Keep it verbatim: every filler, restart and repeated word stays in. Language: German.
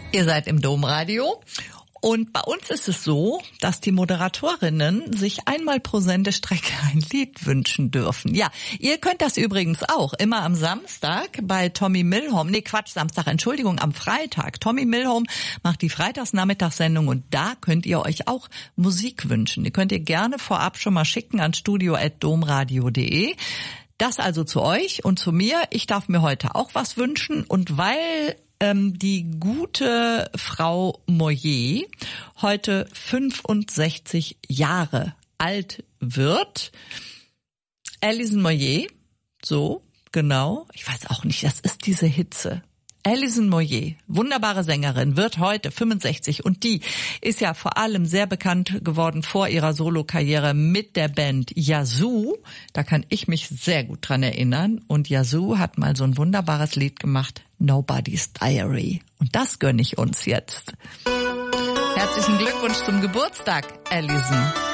Ihr seid im Domradio. Und bei uns ist es so, dass die Moderatorinnen sich einmal pro Sendestrecke ein Lied wünschen dürfen. Ja, ihr könnt das übrigens auch immer am Samstag bei Tommy Milholm. Nee, Quatsch, Samstag, Entschuldigung, am Freitag. Tommy Milholm macht die Freitagsnachmittagssendung und da könnt ihr euch auch Musik wünschen. Die könnt ihr gerne vorab schon mal schicken an studio at domradio punkt de. Das also zu euch und zu mir. Ich darf mir heute auch was wünschen und weil die gute Frau Moyer heute fünfundsechzig Jahre alt wird. Alison Moyer, so, genau. Ich weiß auch nicht, das ist diese Hitze. Alison Moyer, wunderbare Sängerin, wird heute fünfundsechzig und die ist ja vor allem sehr bekannt geworden vor ihrer Solokarriere mit der Band Yazoo. Da kann ich mich sehr gut dran erinnern und Yazoo hat mal so ein wunderbares Lied gemacht, Nobody's Diary. Und das gönne ich uns jetzt. Herzlichen Glückwunsch zum Geburtstag, Alison.